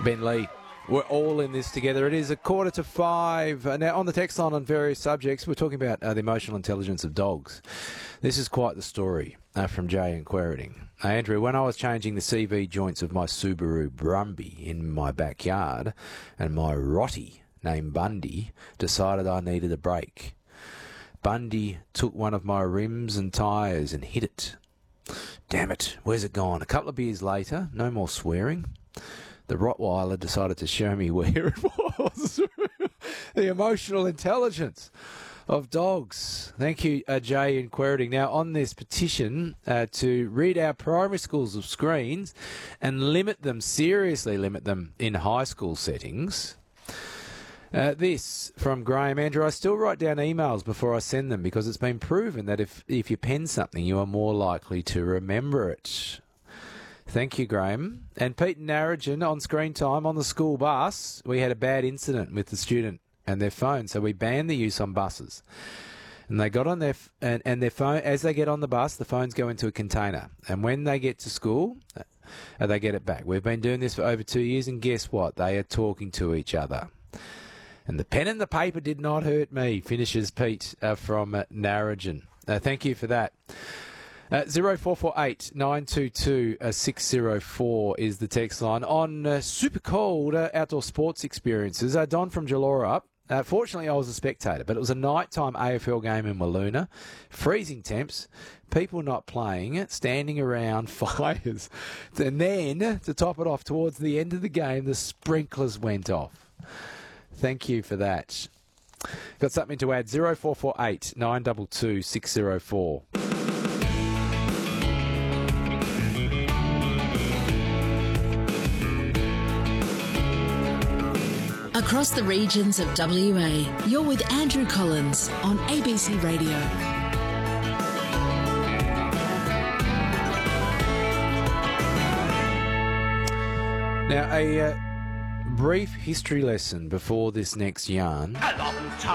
Ben Lee. We're all in this together. It is 4:45. Now, on the text line on various subjects, we're talking about the emotional intelligence of dogs. This is quite the story from Jay in Quairading. Andrew, when I was changing the CV joints of my Subaru Brumby in my backyard, and my Rottie, named Bundy, decided I needed a break. Bundy took one of my rims and tyres and hit it. Damn it, where's it gone? A couple of beers later, no more swearing. The Rottweiler decided to show me where it was. The emotional intelligence of dogs. Thank you, Jay in Quairading. Now, on this petition to rid our primary schools of screens and seriously limit them in high school settings. This from Graham. Andrew, I still write down emails before I send them because it's been proven that if you pen something, you are more likely to remember it. Thank you, Graham. And Pete and Narrogin, on screen time on the school bus, we had a bad incident with the student and their phone, so we banned the use on buses. And they got on their phone, as they get on the bus, the phones go into a container. And when they get to school, they get it back. We've been doing this for over 2 years, and guess what? They are talking to each other. And the pen and the paper did not hurt me, finishes Pete from Narrogin. Thank you for that. 0448 922 604 is the text line. On super cold outdoor sports experiences, Don from Jalora. Fortunately, I was a spectator, but it was a nighttime AFL game in Walloona. Freezing temps, people not playing, standing around fires. And then, to top it off, towards the end of the game, the sprinklers went off. Thank you for that. Got something to add? 0448 922 604. Across the regions of WA, you're with Andrew Collins on ABC Radio. Now, a brief history lesson before this next yarn.